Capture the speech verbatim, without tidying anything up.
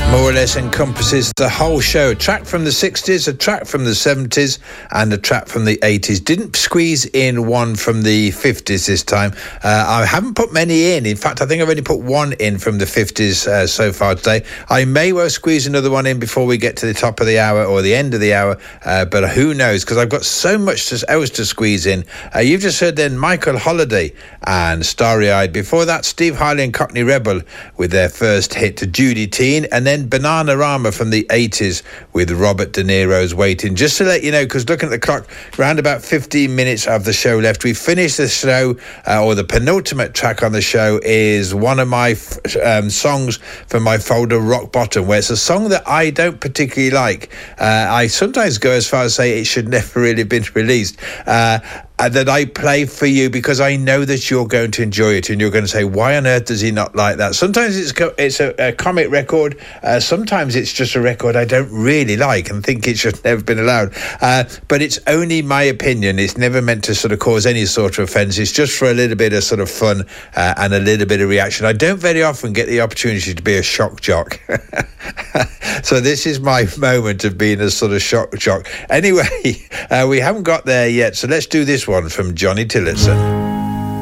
more or less encompasses the whole show. A track from the sixties, a track from the seventies, and a track from the eighties. Didn't squeeze in one from the fifties this time. Uh, I haven't put many in. In fact, I think I've only put one in from the fifties uh, so far today. I may well squeeze another one in before we get to the top of the hour or the end of the hour, uh, but who knows, because I've got so much to, else to squeeze in. Uh, you've just heard then Michael Holiday and Starry Eyed. Before that, Steve Harley and Cockney Rebel with their first hit, Judy Teen, and then Bananarama from the eighties with Robert De Niro's Waiting. Just to let you know, because looking at the clock, around about fifteen minutes of the show left. We finished the show, uh, or the penultimate track on the show is one of my um, songs from my folder Rock Bottom, where it's a song that I don't particularly like. Uh, I sometimes go as far as say it should never really have been released. Uh, Uh, that I play for you because I know that you're going to enjoy it and you're going to say, why on earth does he not like that? Sometimes it's co- it's a, a comic record. Uh, sometimes it's just a record I don't really like and think it should never have been allowed. Uh, but it's only my opinion. It's never meant to sort of cause any sort of offence. It's just for a little bit of sort of fun uh, and a little bit of reaction. I don't very often get the opportunity to be a shock jock. So this is my moment of being a sort of shock jock. Anyway, uh, we haven't got there yet. So let's do this one from Johnny Tillotson.